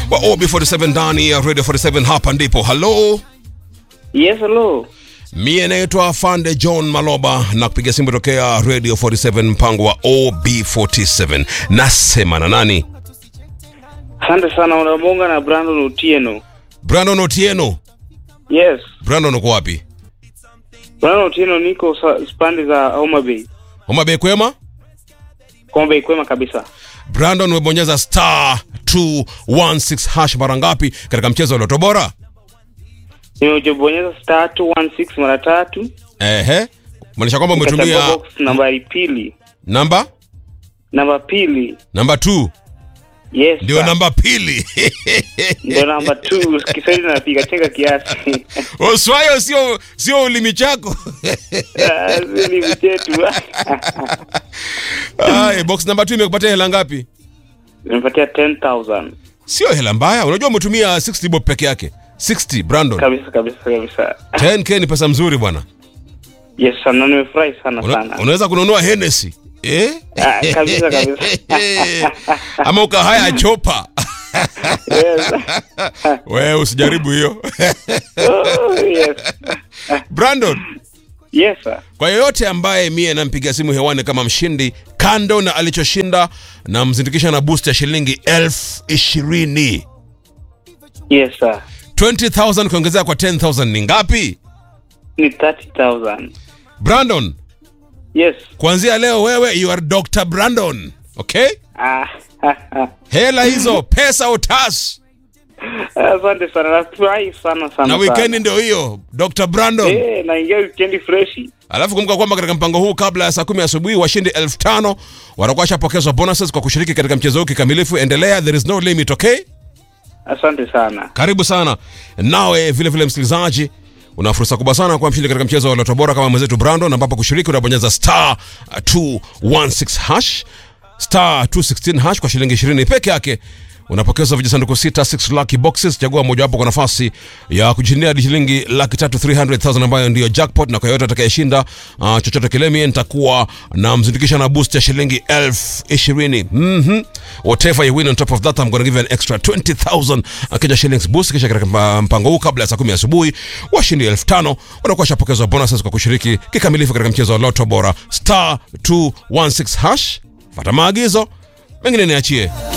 wa OB47 ndani ya Radio 47. Hapa ndipo. Hello. Yes, hello. Mie naitwa Fande John Maloba na kupiga simu tokea Radio 47 mpango wa OB47. Nasema na nani? Asante sana, unabonga na Brandon Otieno. Brandon Otieno? Yes. Brandon uko wapi? Brandon Otieno niko spande za Homa Bay. Homa Bay kwema? Homa Bay kwema kabisa. Brandon umebonyeza star 216 hash mara ngapi katika mchezo wa Loto Bora? Nimebonyeza star 216 mara 3. Ehe. Maanisha kwamba umetumia box nambari pili. Namba 2. Namba 2. Yes. Ndio namba pili. Ndio namba 2. Kiswahili napiga chenga kiasi. Oswayo sio ulimi chako. Ulimi chetu. Box namba 2 imekupatia hela ngapi? Nimepatia 10,000. Sio hela mbaya. Unajua umetumia 60 bob peke yake. 60 Brandon. Kabisa. 10k ni pesa mzuri bwana. Yes, sana nimefurahi sana. Unaweza kununua Hennessy. Kabisa. Ama ukahaya chopa. Yes. Wewe usijaribu hiyo. Yes. Brandon. Yes, sir. Kwa yoyote ambaye mie nampiga simu hewani kama mshindi, kando na alichoshinda, na mzindikisha na boost ya shilingi 20,000. Yes, sir. 20,000 kuongezea kwa 10,000 ni ngapi? Ni 30,000. Brandon. Yes. Kuanzia leo wewe you are Dr. Brandon. Okay? Hela hizo, pesa utas. Asante sana, nafurahi sana. Na weekend ndio hiyo, Dr. Brandon. Naingia weekend fresh. Alafu kumbuka kwamba katika mpango huu kabla ya saa 10 asubuhi washindi 5,000 watakuwa shapokezwa bonuses kwa kushiriki katika mchezo huu kikamilifu. Endelea, there is no limit, okay? Asante sana. Karibu sana. Nawe vile msikilizaji, una fursa kubwa sana kwa mshindi katika mchezo wa Loto Bora kama mwenzetu Brandon, ambapo kushiriki unabonyeza star 216 hash, star 216 hash kwa shilingi 20 peke yake. Unapokezwa vijisanduku 6 lucky boxes. Chagua moja wapo kwa nafasi ya kujishindia shilingi 300,000 ambayo ndio jackpot, na kwa yote atakayeshinda chochote kile mimi nitakuwa na mzindikisha na boost ya shilingi 20,000. Whatever you win on top of that, I'm going to give you an extra 20,000 Kenya shillings boost. Kisha katika mpango huu kabla ya saa 10 asubuhi washindi 5,000 wanakuwa shapokezwa bonuses kwa kushiriki kikamilifu katika mchezo wa Loto Bora. Star 216 hash. Fuata maagizo, mengine niachie.